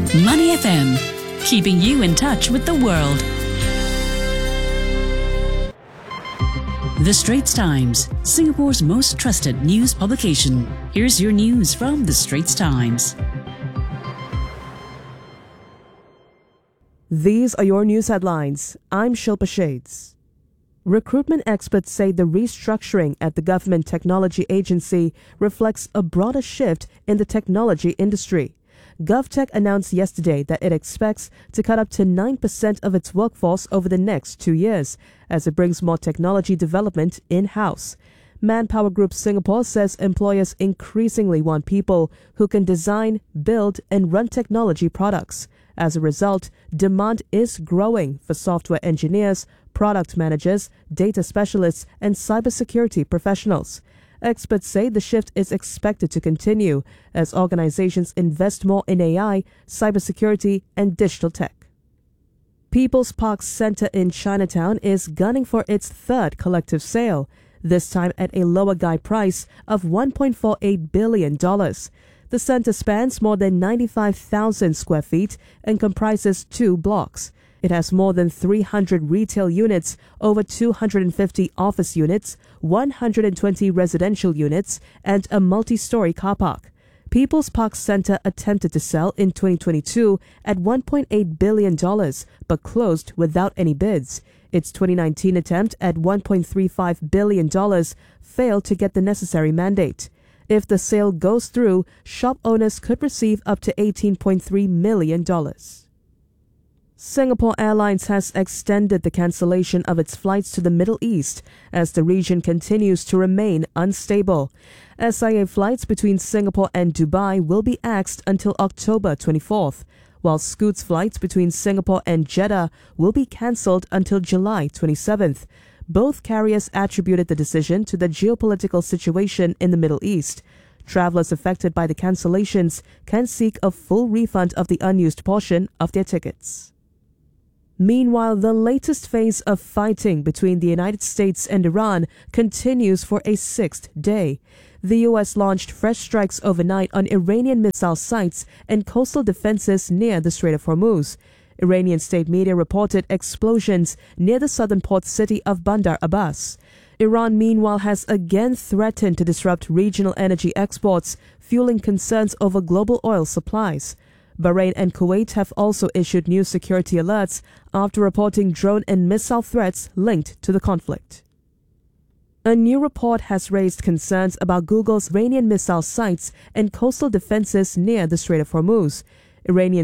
Money FM, keeping you in touch with the world. The Straits Times, Singapore's most trusted news publication. Here's your news from The Straits Times. These are your news headlines. I'm Shilpa Shades. Recruitment experts say the restructuring at the Government Technology Agency reflects a broader shift in the technology industry. GovTech announced yesterday that it expects to cut up to 9% of its workforce over the next 2 years as it brings more technology development in-house. Manpower Group Singapore says employers increasingly want people who can design, build and run technology products. As a result, demand is growing for software engineers, product managers, data specialists and cybersecurity professionals. Experts say the shift is expected to continue as organizations invest more in AI, cybersecurity and digital tech. People's Park Centre in Chinatown is gunning for its third collective sale, this time at a lower guide price of $1.48 billion. The centre spans more than 95,000 square feet and comprises 2 blocks. It has more than 300 retail units, over 250 office units, 120 residential units, and a multi-story car park. People's Park Centre attempted to sell in 2022 at $1.8 billion, but closed without any bids. Its 2019 attempt at $1.35 billion failed to get the necessary mandate. If the sale goes through, shop owners could receive up to $18.3 million. Singapore Airlines has extended the cancellation of its flights to the Middle East as the region continues to remain unstable. SIA flights between Singapore and Dubai will be axed until October 24th, while Scoot's flights between Singapore and Jeddah will be cancelled until July 27th. Both carriers attributed the decision to the geopolitical situation in the Middle East. Travelers affected by the cancellations can seek a full refund of the unused portion of their tickets. Meanwhile, the latest phase of fighting between the United States and Iran continues for a 6th day. The U.S. launched fresh strikes overnight on Iranian missile sites and coastal defenses near the Strait of Hormuz. Iranian state media reported explosions near the southern port city of Bandar Abbas. Iran, meanwhile, has again threatened to disrupt regional energy exports, fueling concerns over global oil supplies. Bahrain and Kuwait have also issued new security alerts after reporting drone and missile threats linked to the conflict. A new report has raised concerns about Google's Iranian missile sites and coastal defenses near the Strait of Hormuz. Iranian